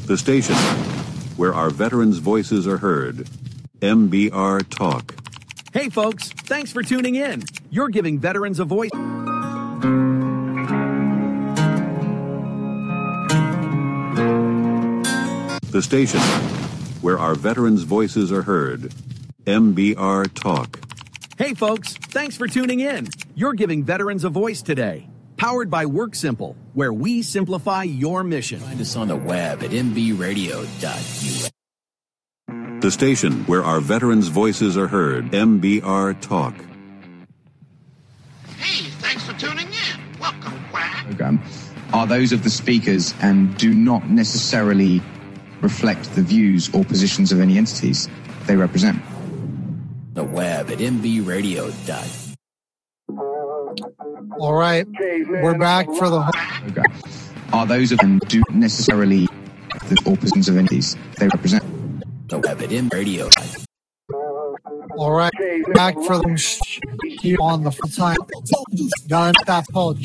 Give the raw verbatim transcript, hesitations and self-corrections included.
The station where our veterans' voices are heard. M B R Talk. Hey folks, thanks for tuning in. You're giving veterans a voice. The station where our veterans' voices are heard. M B R Talk. Hey folks, thanks for tuning in. You're giving veterans a voice today. Powered by WorkSimple, where we simplify your mission. Find us on the web at m b radio dot u s. The station where our veterans' voices are heard. M B R Talk. Hey, thanks for tuning in. Welcome, Quack. Program are those of the speakers and do not necessarily reflect the views or positions of any entities they represent. The web at m b radio dot u s. All right, we're back for the program are those of and do necessarily the or positions of entities they represent. The web at m b radio dot u s. All right, back for them here on the full time. Done that Paul.